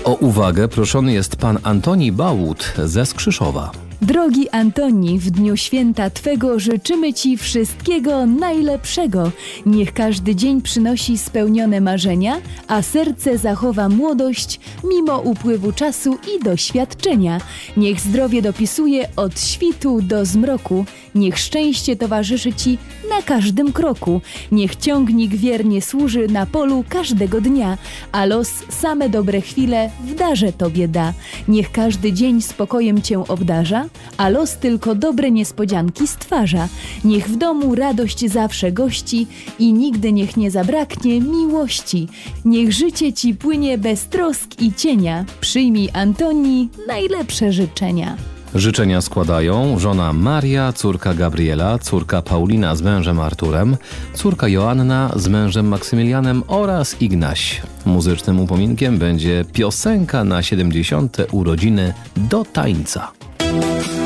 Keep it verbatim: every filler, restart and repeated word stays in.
O uwagę proszony jest pan Antoni Bałut ze Skrzyszowa. Drogi Antoni, w dniu święta Twego życzymy Ci wszystkiego najlepszego. Niech każdy dzień przynosi spełnione marzenia, a serce zachowa młodość mimo upływu czasu i doświadczenia. Niech zdrowie dopisuje od świtu do zmroku. Niech szczęście towarzyszy Ci na każdym kroku. Niech ciągnik wiernie służy na polu każdego dnia, a los same dobre chwile w darze Tobie da. Niech każdy dzień spokojem Cię obdarza, a los tylko dobre niespodzianki stwarza. Niech w domu radość zawsze gości i nigdy niech nie zabraknie miłości. Niech życie Ci płynie bez trosk i cienia. Przyjmij, Antoni, najlepsze życzenia. Życzenia składają żona Maria, córka Gabriela, córka Paulina z mężem Arturem, córka Joanna z mężem Maksymilianem oraz Ignaś. Muzycznym upominkiem będzie piosenka na siedemdziesiąte urodziny Do tańca.